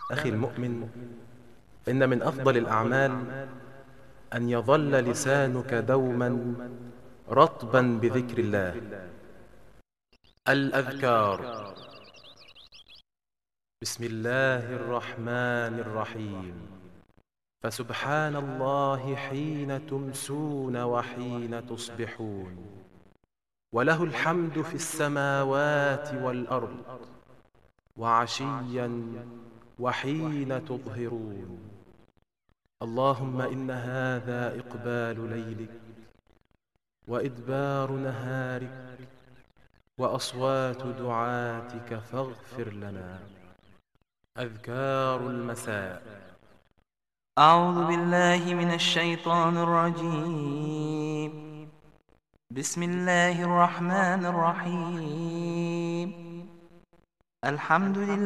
أخي المؤمن، إن من أفضل الأعمال أن يظل لسانك دوما رطبا بذكر الله. الأذكار: بسم الله الرحمن الرحيم، فسبحان الله حين تمسون وحين تصبحون، وله الحمد في السماوات والأرض، وعشيا وحين تظهرون. اللهم إن هذا إقبال ليلك وإدبار نهارك وأصوات دعاتك فاغفر لنا. أذكار المساء: أعوذ بالله من الشيطان الرجيم. بسم الله الرحمن الرحيم. الحمد لله